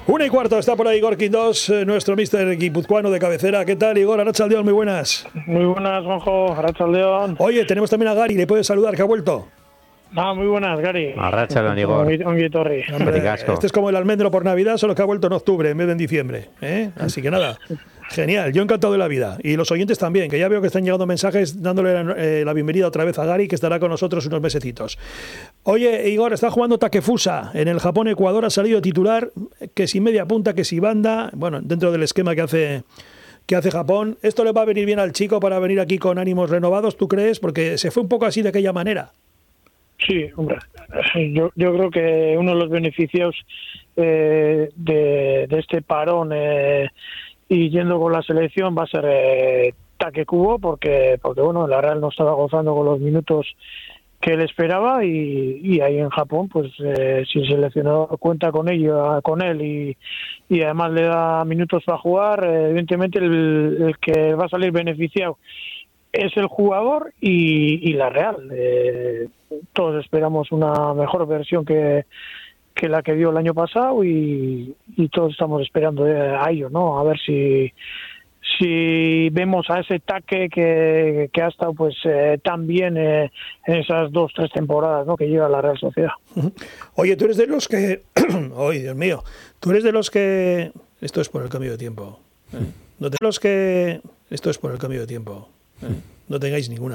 1:15, está por ahí Igor Quindós, nuestro míster guipuzcoano de cabecera. ¿Qué tal, Igor? Arratsaldeon, muy buenas. Muy buenas, Juanjo. Arratsaldeon. Oye, tenemos también a Gary, le puedes saludar, que ha vuelto. Muy buenas, Gary. Arratsaldeon, Igor. Ongi etorri. Este es como el almendro por Navidad, solo que ha vuelto en octubre en vez de en diciembre. Así que nada, genial. Yo encantado de la vida. Y los oyentes también, que ya veo que están llegando mensajes dándole la bienvenida otra vez a Gary, que estará con nosotros unos mesecitos. Oye, Igor, está jugando Takefusa en el Japón-Ecuador, ha salido titular, que si media punta, que si banda, bueno, dentro del esquema que hace Japón. ¿Esto le va a venir bien al chico para venir aquí con ánimos renovados, tú crees? Porque se fue un poco así de aquella manera. Sí, hombre. Yo creo que uno de los beneficios de este parón y yendo con la selección va a ser Take Kubo, porque bueno, la Real no estaba gozando con los minutos que él esperaba y ahí en Japón, pues si el seleccionador cuenta con él y además le da minutos para jugar, evidentemente el que va a salir beneficiado es el jugador y la Real. Todos esperamos una mejor versión que la que dio el año pasado y todos estamos esperando a ello, ¿no? A ver si vemos a ese Take que ha estado pues tan bien en esas 2-3 temporadas, ¿no?, que lleva la Real Sociedad. Oye, tú eres de los que... ¡Ay, Dios mío! Tú eres de los que... Esto es por el cambio de tiempo. No te... los que... Esto es por el cambio de tiempo. No tengáis ninguna